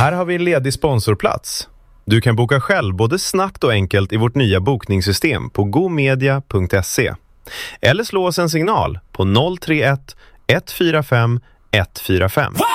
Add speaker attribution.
Speaker 1: Här har vi en ledig sponsorplats. Du kan boka själv både snabbt och enkelt i vårt nya bokningssystem på gomedia.se. Eller slå oss en signal på 031 145 145.